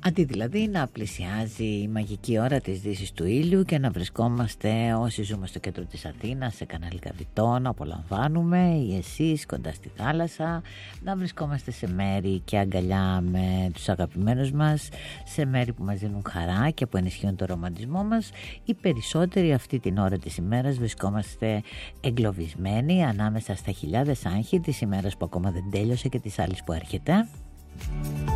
Αντί δηλαδή να πλησιάζει η μαγική ώρα της δύσης του ήλιου και να βρισκόμαστε όσοι ζούμε στο κέντρο της Αθήνας, σε κανάλι Καβιτό, να απολαμβάνουμε, ή εσείς κοντά στη θάλασσα, να βρισκόμαστε σε μέρη και αγκαλιά με τους αγαπημένους μας, σε μέρη που μας δίνουν χαρά και που ενισχύουν το ρομαντισμό μας, οι περισσότεροι αυτή την ώρα της ημέρας βρισκόμαστε εγκλωβισμένοι ανάμεσα στα χιλιάδες άγχη της ημέρας που ακόμα δεν τέλειωσε και της άλλης που έρχεται.